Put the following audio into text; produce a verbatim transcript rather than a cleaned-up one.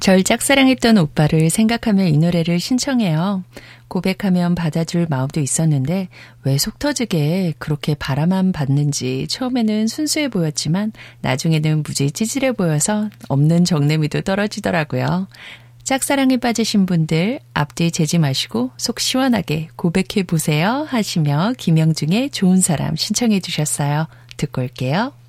절 짝사랑했던 오빠를 생각하며 이 노래를 신청해요. 고백하면 받아줄 마음도 있었는데 왜 속 터지게 그렇게 바라만 받는지 처음에는 순수해 보였지만 나중에는 무지 찌질해 보여서 없는 정내미도 떨어지더라고요. 짝사랑에 빠지신 분들 앞뒤 재지 마시고 속 시원하게 고백해 보세요 하시며 김영중의 좋은 사람 신청해 주셨어요. 듣고 올게요.